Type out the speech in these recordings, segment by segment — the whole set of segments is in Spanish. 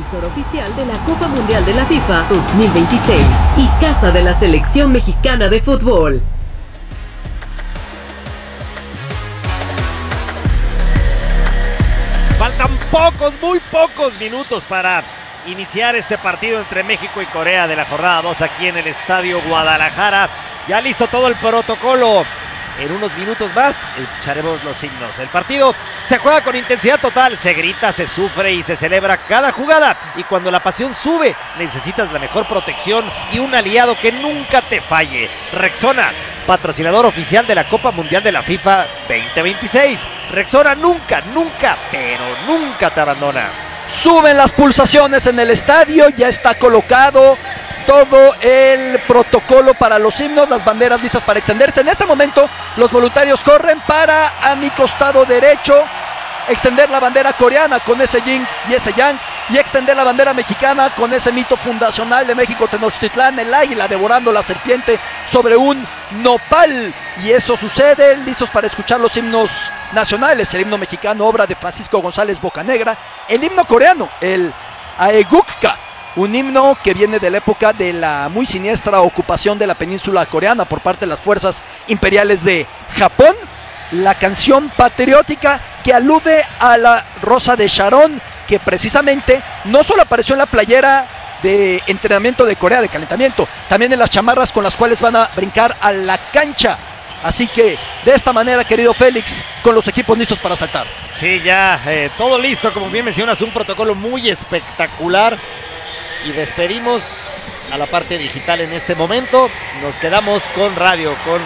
emisor oficial de la Copa Mundial de la FIFA 2026 y casa de la Selección Mexicana de Fútbol. Faltan muy pocos minutos para iniciar este partido entre México y Corea de la jornada 2 aquí en el Estadio Guadalajara. Ya listo todo el protocolo. En unos minutos más escucharemos los himnos. El partido se juega con intensidad total, se grita, se sufre y se celebra cada jugada. Y cuando la pasión sube, necesitas la mejor protección y un aliado que nunca te falle. Rexona, patrocinador oficial de la Copa Mundial de la FIFA 2026. Rexona nunca, pero nunca te abandona. Suben las pulsaciones en el estadio, ya está colocado todo el protocolo para los himnos, las banderas listas para extenderse. En este momento los voluntarios corren para, a mi costado derecho, extender la bandera coreana con ese yin y ese yang, y extender la bandera mexicana con ese mito fundacional de México, Tenochtitlán, el águila devorando la serpiente sobre un nopal. Y eso sucede, listos para escuchar los himnos nacionales. El himno mexicano, obra de Francisco González Bocanegra. El himno coreano, el Aegukka, un himno que viene de la época de la muy siniestra ocupación de la península coreana por parte de las fuerzas imperiales de Japón. La canción patriótica que alude a la Rosa de Sharon, que precisamente no solo apareció en la playera de entrenamiento de Corea, de calentamiento, también en las chamarras con las cuales van a brincar a la cancha. Así que de esta manera, querido Félix, con los equipos listos para saltar. Sí, ya todo listo, como bien mencionas, un protocolo muy espectacular. Y despedimos a la parte digital en este momento. Nos quedamos con radio, con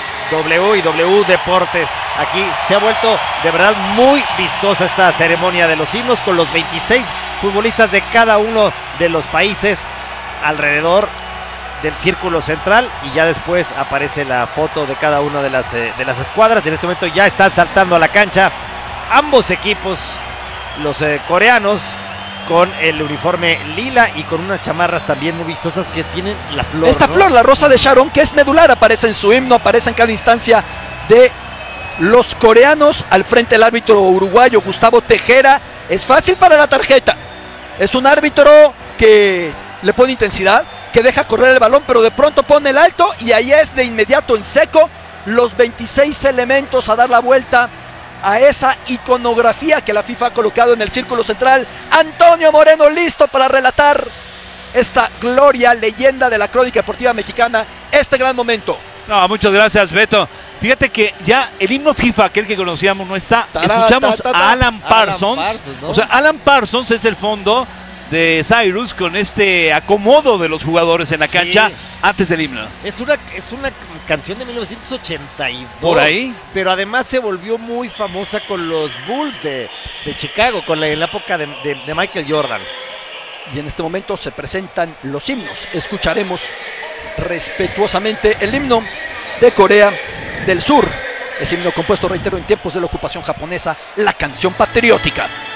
W Deportes. Aquí se ha vuelto de verdad muy vistosa esta ceremonia de los himnos, con los 26 futbolistas de cada uno de los países alrededor del círculo central, y ya después aparece la foto de cada una de las escuadras. En este momento ya están saltando a la cancha ambos equipos, los coreanos con el uniforme lila y con unas chamarras también muy vistosas que tienen la flor. Esta flor, la Rosa de Sharon, que es medular, aparece en su himno, aparece en cada instancia de los coreanos. Al frente el árbitro uruguayo Gustavo Tejera. Es fácil para la tarjeta. Es un árbitro que le pone intensidad, que deja correr el balón, pero de pronto pone el alto y ahí es de inmediato en seco los 26 elementos a dar la vuelta a esa iconografía que la FIFA ha colocado en el círculo central. Antonio Moreno listo para relatar esta gloria, leyenda de la crónica deportiva mexicana, este gran momento. No, muchas gracias, Beto. Fíjate que ya el himno FIFA, aquel que conocíamos, no está. Escuchamos a Alan Parsons, ¿no? O sea, Alan Parsons es el fondo de Cyrus con este acomodo de los jugadores en la cancha antes del himno. Es una canción de 1982. Por ahí. Pero además se volvió muy famosa con los Bulls de Chicago, en la época de Michael Jordan. Y en este momento se presentan los himnos. Escucharemos respetuosamente el himno de Corea del Sur. Ese himno compuesto, reitero, en tiempos de la ocupación japonesa, la canción patriótica.